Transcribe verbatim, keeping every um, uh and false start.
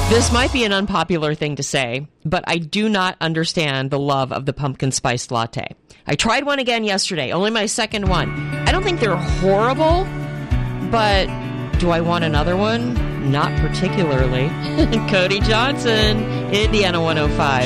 This might be an unpopular thing to say, but I do not understand the love of the pumpkin spice latte. I tried one again yesterday, only my second one. I don't think they're horrible, but do I want another one? Not particularly. Cody Johnson, Indiana one oh five.